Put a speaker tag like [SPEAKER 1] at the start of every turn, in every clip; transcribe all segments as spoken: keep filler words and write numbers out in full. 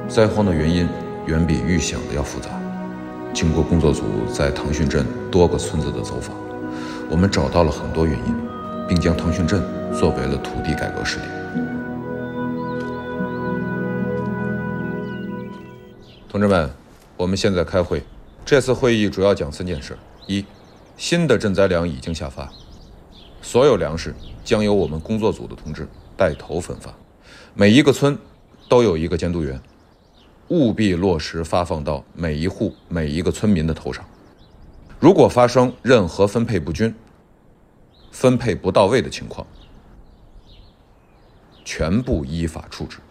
[SPEAKER 1] 灾荒的原因远比预想的要复杂。经过工作组在唐汛镇多个村子的走访，我们找到了很多原因，并将唐汛镇作为了土地改革试点。同志们，我们现在开会。这次会议主要讲三件事：一，新的赈灾粮已经下发，所有粮食将由我们工作组的同志带头分发，每一个村都有一个监督员，务必落实发放到每一户每一个村民的头上。如果发生任何分配不均、分配不到位的情况，全部依法处置。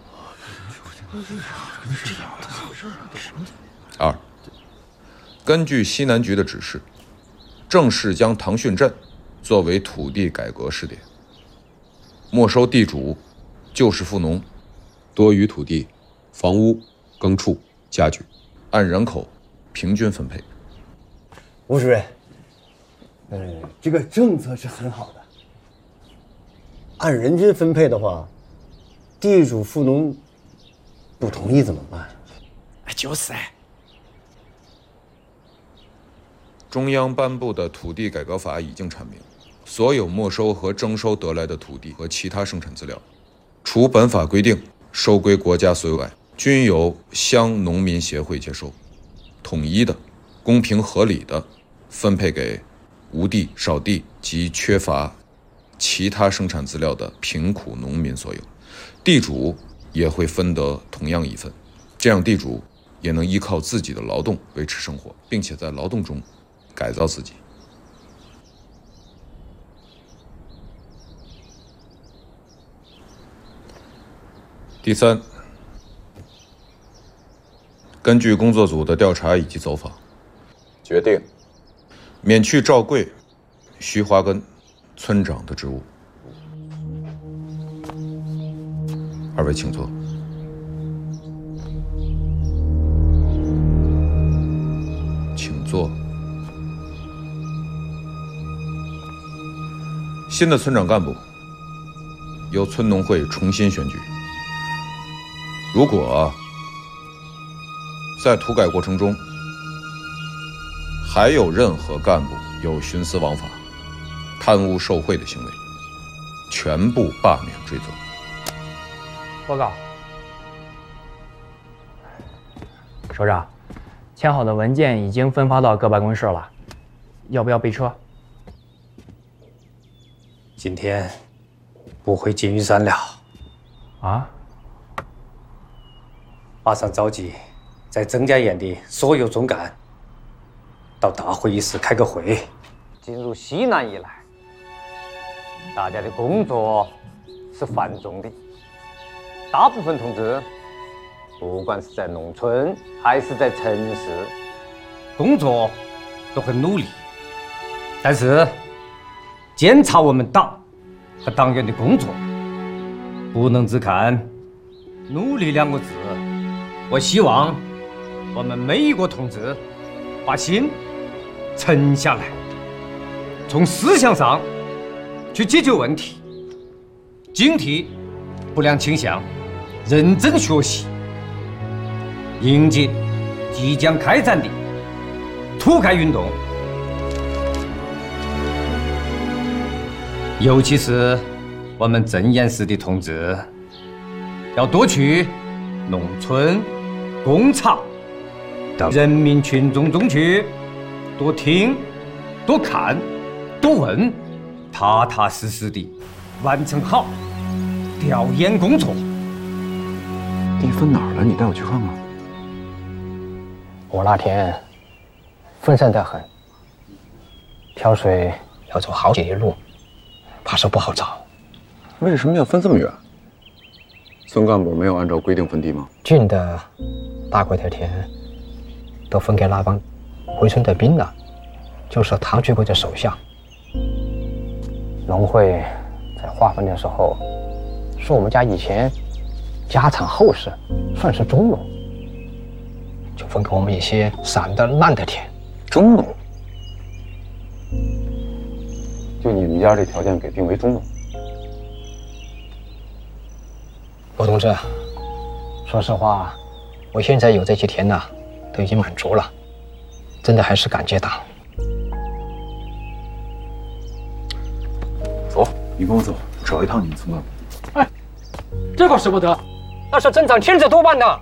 [SPEAKER 1] 二，根据西南局的指示，正式将唐汛镇作为土地改革试点，没收地主、旧式富农
[SPEAKER 2] 多余土地、房屋、耕畜、家具，
[SPEAKER 1] 按人口平均分配。
[SPEAKER 3] 吴主任，嗯，这个政策是很好的。按人均分配的话，地主富农不同意怎么办？
[SPEAKER 4] 就是哎。
[SPEAKER 1] 中央颁布的土地改革法已经阐明，所有没收和征收得来的土地和其他生产资料，除本法规定收归国家所有外，均由乡农民协会接收，统一的、公平合理的分配给无地、少地及缺乏其他生产资料的贫苦农民所有。地主也会分得同样一份，这样地主也能依靠自己的劳动维持生活，并且在劳动中改造自己。第三，根据工作组的调查以及走访，决定免去赵贵、徐华根村长的职务。二位请坐。请坐。新的村长干部由村农会重新选举。如果在土改过程中还有任何干部有徇私枉法、贪污受贿的行为，全部罢免追责。
[SPEAKER 5] 报告，首长，签好的文件已经分发到各办公室了，要不要备车？
[SPEAKER 4] 今天不回金玉山了。
[SPEAKER 5] 啊？
[SPEAKER 4] 马上召集在曾家堰的所有总干到大会议室开个会。进入西南以来，大家的工作是繁重的。大部分同志，不管是在农村还是在城市，工作都很努力。但是，检查我们党和党员的工作，不能只看“努力”两个字。我希望我们每一个同志把心沉下来，从思想上去解决问题，警惕不良倾向，认真学习，迎接即将开展的土改运动。尤其是我们镇堰市的同志，要多去农村、工厂，到人民群众中去，多听、多看、多问，踏踏实实地完成好调研工作。
[SPEAKER 2] 地分哪儿了？你带我去看看。
[SPEAKER 6] 我那天分散得很，挑水要走好几里路，怕是不好找。
[SPEAKER 2] 为什么要分这么远？村干部没有按照规定分地吗？
[SPEAKER 6] 近的大块的田都分给那帮回村的兵了，就是唐局贵的手下。农会在划分的时候说，我们家以前家产厚实，算是中农，就分给我们一些散的烂的田。
[SPEAKER 2] 中农？就你们家这条件给定为中农？
[SPEAKER 6] 罗同志，说实话， 我现在有这些田呐、啊，都已经满足了，真的还是感谢党。
[SPEAKER 2] 走，你跟我走，找一趟你们村干部。
[SPEAKER 6] 哎，这可使不得，那是镇长亲自督办的。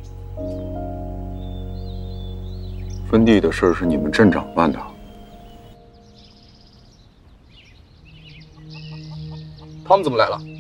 [SPEAKER 2] 分地的事是你们镇长办的。
[SPEAKER 7] 他们怎么来了？